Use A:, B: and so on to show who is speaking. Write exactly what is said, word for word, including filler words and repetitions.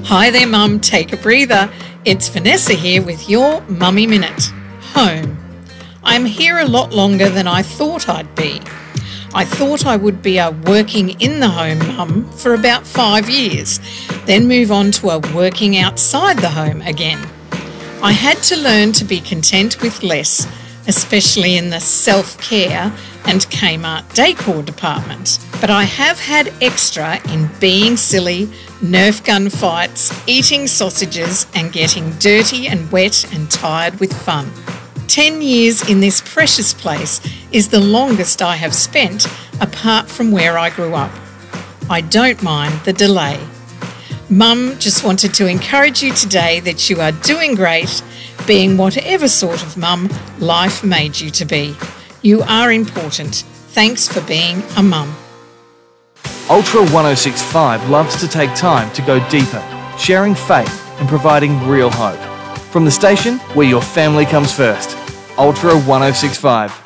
A: Hi there, Mum. Take a breather. It's Vanessa here with your Mummy Minute. Home. I'm here a lot longer than I thought I'd be. I thought I would be a working in the home mum for about five years, then move on to a working outside the home again. I had to learn to be content with less, especially in the self-care and Kmart decor department. But I have had extra in being silly, Nerf gun fights, eating sausages and getting dirty and wet and tired with fun. Ten years in this precious place is the longest I have spent apart from where I grew up. I don't mind the delay. Mum just wanted to encourage you today that you are doing great, being whatever sort of mum life made you to be. You are important. Thanks for being a mum.
B: Ultra one oh six point five loves to take time to go deeper, sharing faith and providing real hope. From the station where your family comes first, Ultra one oh six point five.